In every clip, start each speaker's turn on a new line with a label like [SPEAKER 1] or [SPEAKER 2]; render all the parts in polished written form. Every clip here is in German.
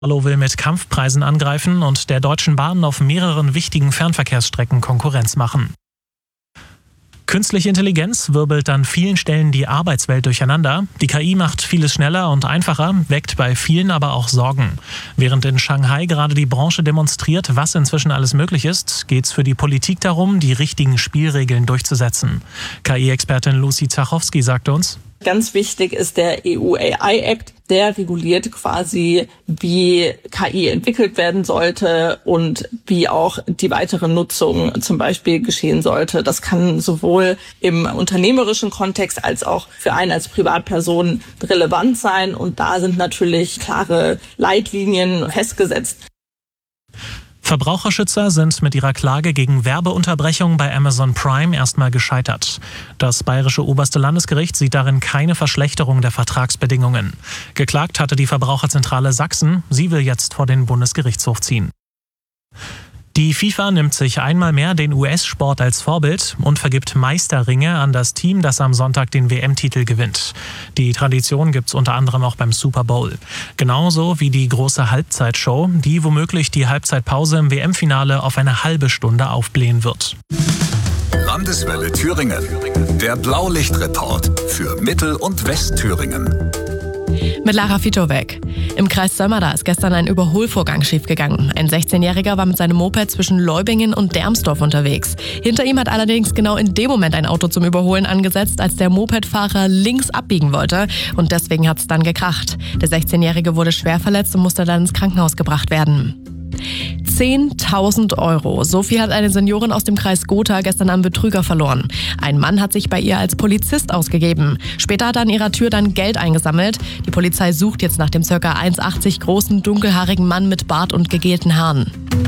[SPEAKER 1] Carlo will mit Kampfpreisen angreifen und der Deutschen Bahn auf mehreren wichtigen Fernverkehrsstrecken Konkurrenz machen. Künstliche Intelligenz wirbelt an vielen Stellen die Arbeitswelt durcheinander. Die KI macht vieles schneller und einfacher, weckt bei vielen aber auch Sorgen. Während in Shanghai gerade die Branche demonstriert, was inzwischen alles möglich ist, geht es für die Politik darum, die richtigen Spielregeln durchzusetzen. KI-Expertin Lucy Zachowski sagte uns:
[SPEAKER 2] Ganz wichtig ist der EU AI Act. Der reguliert quasi, wie KI entwickelt werden sollte und wie auch die weitere Nutzung zum Beispiel geschehen sollte. Das kann sowohl im unternehmerischen Kontext als auch für einen als Privatperson relevant sein. Und da sind natürlich klare Leitlinien festgesetzt.
[SPEAKER 1] Verbraucherschützer sind mit ihrer Klage gegen Werbeunterbrechung bei Amazon Prime erstmal gescheitert. Das bayerische oberste Landesgericht sieht darin keine Verschlechterung der Vertragsbedingungen. Geklagt hatte die Verbraucherzentrale Sachsen. Sie will jetzt vor den Bundesgerichtshof ziehen. Die FIFA nimmt sich einmal mehr den US-Sport als Vorbild und vergibt Meisterringe an das Team, das am Sonntag den WM-Titel gewinnt. Die Tradition gibt's unter anderem auch beim Super Bowl. Genauso wie die große Halbzeitshow, die womöglich die Halbzeitpause im WM-Finale auf eine halbe Stunde aufblähen wird.
[SPEAKER 3] Landeswelle Thüringen. Der Blaulichtreport für Mittel- und Westthüringen.
[SPEAKER 4] Mit Lara Fitowek. Im Kreis Sömmerda ist gestern ein Überholvorgang schiefgegangen. Ein 16-Jähriger war mit seinem Moped zwischen Leubingen und Dermsdorf unterwegs. Hinter ihm hat allerdings genau in dem Moment ein Auto zum Überholen angesetzt, als der Mopedfahrer links abbiegen wollte. Und deswegen hat es dann gekracht. Der 16-Jährige wurde schwer verletzt und musste dann ins Krankenhaus gebracht werden. 10.000 Euro. So viel hat eine Seniorin aus dem Kreis Gotha gestern am Betrüger verloren. Ein Mann hat sich bei ihr als Polizist ausgegeben. Später hat er an ihrer Tür dann Geld eingesammelt. Die Polizei sucht jetzt nach dem ca. 1,80 großen, dunkelhaarigen Mann mit Bart und gegelten Haaren.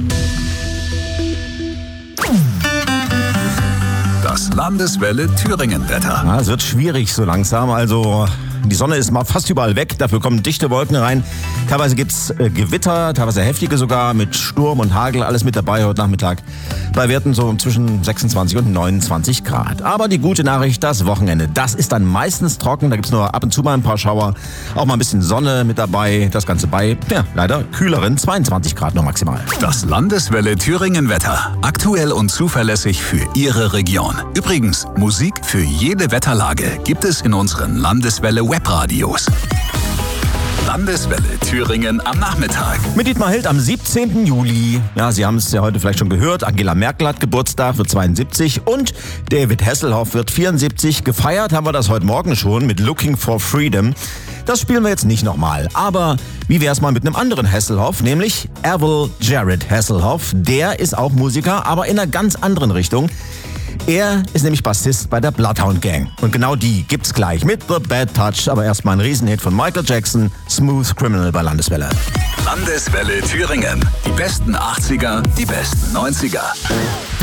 [SPEAKER 3] Das Landeswelle Thüringen-Wetter.
[SPEAKER 5] Ja, es wird schwierig so langsam, also die Sonne ist mal fast überall weg, dafür kommen dichte Wolken rein. Teilweise gibt's Gewitter, teilweise heftige sogar, mit Sturm und Hagel, alles mit dabei heute Nachmittag. Bei Werten so zwischen 26 und 29 Grad. Aber die gute Nachricht, das Wochenende, das ist dann meistens trocken, da gibt's nur ab und zu mal ein paar Schauer. Auch mal ein bisschen Sonne mit dabei, das Ganze bei, ja, leider kühleren 22 Grad nur maximal.
[SPEAKER 3] Das Landeswelle Thüringen-Wetter. Aktuell und zuverlässig für Ihre Region. Übrigens, Musik für jede Wetterlage gibt es in unseren Landeswelle Webradios. Landeswelle Thüringen am Nachmittag.
[SPEAKER 5] Mit Dietmar Hild am 17. Juli. Ja, Sie haben es ja heute vielleicht schon gehört. Angela Merkel hat Geburtstag, wird 72 und David Hasselhoff wird 74. Gefeiert haben wir das heute Morgen schon mit Looking for Freedom. Das spielen wir jetzt nicht nochmal. Aber wie wär's mal mit einem anderen Hasselhoff, nämlich Errol Jared Hasselhoff. Der ist auch Musiker, aber in einer ganz anderen Richtung. Er ist nämlich Bassist bei der Bloodhound Gang. Und genau die gibt's gleich mit The Bad Touch. Aber erstmal ein Riesenhit von Michael Jackson, Smooth Criminal bei Landeswelle.
[SPEAKER 3] Landeswelle Thüringen. Die besten 80er, die besten 90er.